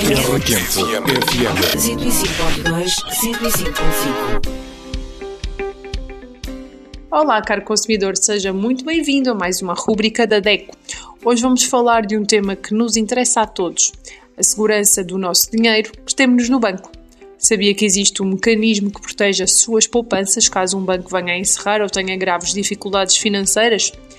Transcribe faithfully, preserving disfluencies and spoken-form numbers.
R quinze F M. cento e cinco ponto dois, cento e cinco ponto cinco. Olá, caro consumidor, seja muito bem-vindo a mais uma rúbrica da DECO. Hoje vamos falar de um tema que nos interessa a todos, a segurança do nosso dinheiro que temos no banco. Sabia que existe um mecanismo que protege as suas poupanças caso um banco venha a encerrar ou tenha graves dificuldades financeiras?